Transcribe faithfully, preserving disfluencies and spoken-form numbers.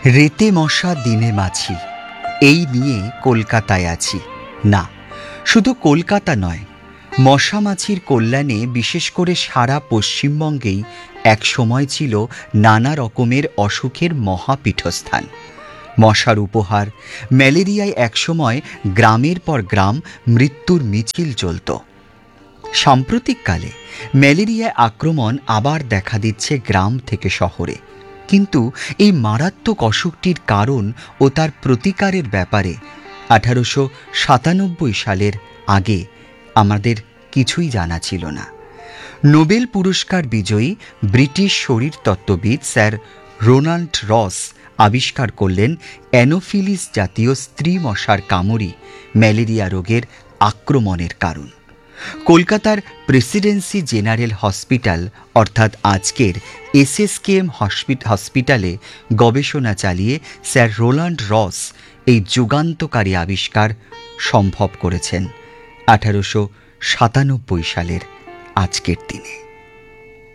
রেতে মশা দিনে মাছি, এই নিয়ে কলকাতায় আছি। না, শুধু কলকাতা নয়, মশা মাছির কল্যাণে বিশেষ করে সারা পশ্চিমবঙ্গেই এক সময় ছিল নানা রকমের অসুখের মহাপীঠস্থান। মশার উপহার, ম্যালেরিয়ায় একসময় গ্রামের পর গ্রাম মৃত্যুর মিছিল চলত। সাম্প্রতিককালে ম্যালেরিয়ায় আক্রমণ আবার দেখা দিচ্ছে গ্রাম থেকে শহরে। কিন্তু এই মারাত্মক অসুখটির কারণ ও তার প্রতিকারের ব্যাপারে আঠারোশো সাতানব্বই সালের আগে আমাদের কিছুই জানা ছিল না। নোবেল পুরস্কার বিজয়ী ব্রিটিশ শরীরতত্ত্ববিদ স্যার রোনাল্ড রস আবিষ্কার করলেন অ্যানোফিলিস জাতীয় স্ত্রী মশার কামড়ই ম্যালেরিয়া রোগের আক্রমণের কারণ। কলকাতার প্রেসিডেন্সি জেনারেল হসপিটাল অর্থাৎ আজকের এসএসকেএম হসপিটালে গবেষণা চালিয়ে স্যার রোনাল্ড রস এই যুগান্তকারী আবিষ্কার সম্ভব করেছেন আঠারোশো সাতানব্বই সালের আজকের দিনে।